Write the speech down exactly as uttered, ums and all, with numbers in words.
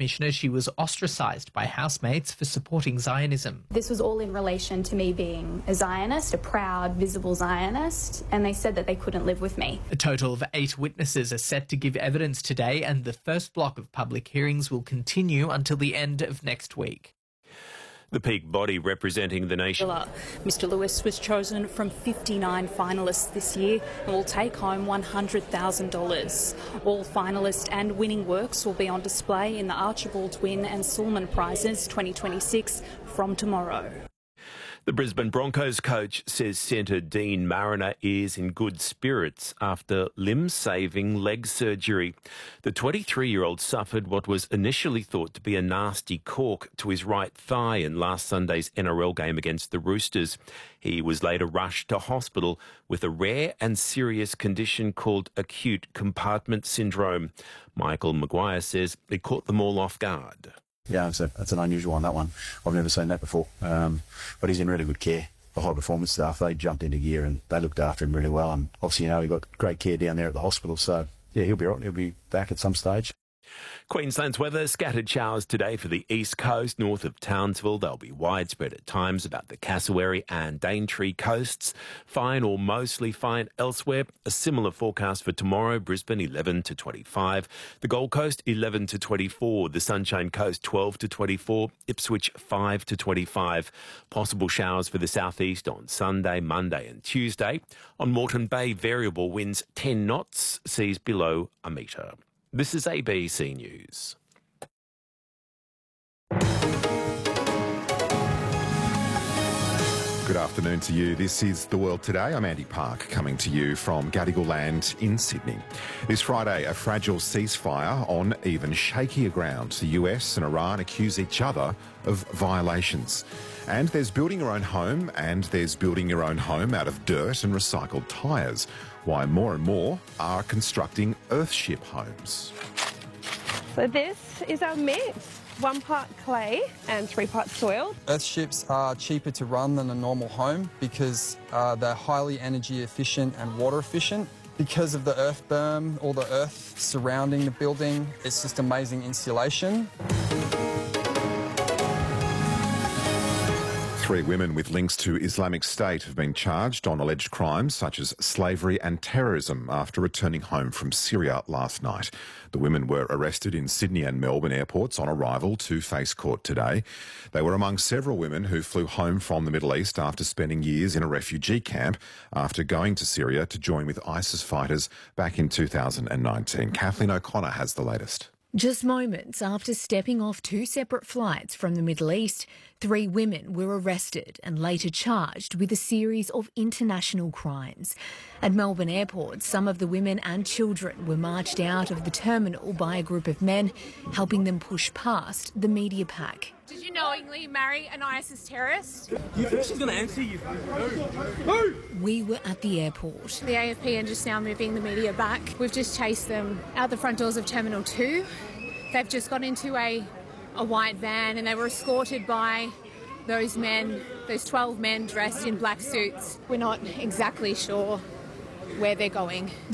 Commissioner she was ostracised by housemates for supporting Zionism. This was all in relation to me being a Zionist, a proud, visible Zionist, and they said that they couldn't live with me. A total of eight witnesses are set to give evidence today, and the first block of public hearings will continue until the end of next week. The peak body representing the nation. Mister Lewis was chosen from fifty-nine finalists this year and will take home one hundred thousand dollars. All finalist and winning works will be on display in the Archibald Wynne and Sulman Prizes twenty twenty-six from tomorrow. The Brisbane Broncos coach says centre Dean Mariner is in good spirits after limb-saving leg surgery. The twenty-three-year-old suffered what was initially thought to be a nasty cork to his right thigh in last Sunday's N R L game against the Roosters. He was later rushed to hospital with a rare and serious condition called acute compartment syndrome. Michael Maguire says it caught them all off guard. Yeah, it's, a, it's an unusual one, that one. I've never seen that before. Um, but he's in really good care. The high performance staff, they jumped into gear and they looked after him really well. And obviously, you know, he got great care down there at the hospital. So, yeah, he'll be right. He'll be back at some stage. Queensland's weather, scattered showers today for the east coast, north of Townsville. They'll be widespread at times about the Cassowary and Daintree coasts. Fine or mostly fine elsewhere. A similar forecast for tomorrow, Brisbane eleven to twenty-five. The Gold Coast eleven to twenty-four. The Sunshine Coast twelve to twenty-four. Ipswich five to twenty-five. Possible showers for the southeast on Sunday, Monday and Tuesday. On Moreton Bay, variable winds ten knots, seas below a metre. This is A B C News. Good afternoon to you. This is The World Today. I'm Andy Park, coming to you from Gadigal Land in Sydney. This Friday, a fragile ceasefire on even shakier ground. The U S and Iran accuse each other of violations. And there's building your own home, and there's building your own home out of dirt and recycled tyres. Why more and more are constructing Earthship homes. So this is our mix. One part clay and three parts soil. Earthships are cheaper to run than a normal home because uh, they're highly energy efficient and water efficient. Because of the earth berm, all the earth surrounding the building, it's just amazing insulation. Three women with links to Islamic State have been charged on alleged crimes such as slavery and terrorism after returning home from Syria last night. The women were arrested in Sydney and Melbourne airports on arrival to face court today. They were among several women who flew home from the Middle East after spending years in a refugee camp after going to Syria to join with ISIS fighters back in two thousand nineteen. Kathleen O'Connor has the latest. Just moments after stepping off two separate flights from the Middle East, three women were arrested and later charged with a series of international crimes. At Melbourne Airport, some of the women and children were marched out of the terminal by a group of men, helping them push past the media pack. Did you knowingly marry an ISIS terrorist? You think she's going to answer you? We were at the airport. The A F P are just now moving the media back. We've just chased them out the front doors of Terminal two. They've just got into a, a white van and they were escorted by those men, those twelve men dressed in black suits. We're not exactly sure where they're going.